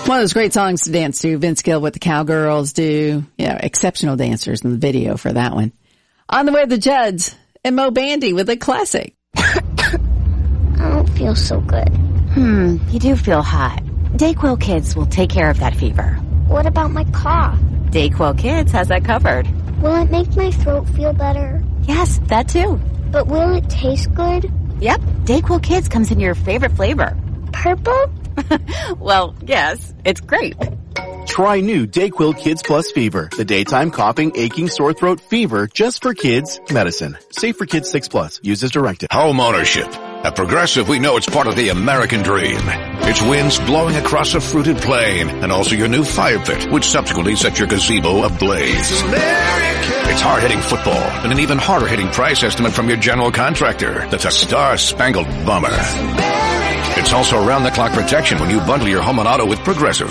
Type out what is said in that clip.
One of those great songs to dance to. Vince Gill with the Cowgirls do. Yeah, exceptional dancers in the video for that one. On the way, the Judds and Mo Bandy with a classic. I don't feel so good. You do feel hot. Dayquil Kids will take care of that fever. What about my cough? Dayquil Kids has that covered. Will it make my throat feel better? Yes, that too. But will it taste good? Yep, Dayquil Kids comes in your favorite flavor. Purple? Well, yes, it's grape. Try new Dayquil Kids Plus Fever, the daytime coughing, aching, sore throat fever just for kids medicine. Safe for kids 6+. Use as directed. Home ownership. At Progressive, we know it's part of the American dream. It's winds blowing across a fruited plain, and also your new fire pit, which subsequently sets your gazebo ablaze. It's hard-hitting football, and an even harder-hitting price estimate from your general contractor. That's a star-spangled bummer. It's also around-the-clock protection when you bundle your home and auto with Progressive.